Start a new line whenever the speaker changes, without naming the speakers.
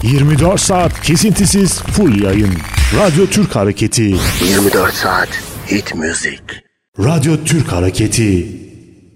24 saat kesintisiz full yayın. Radyo Türk Hareketi.
24 saat hit müzik.
Radyo Türk Hareketi.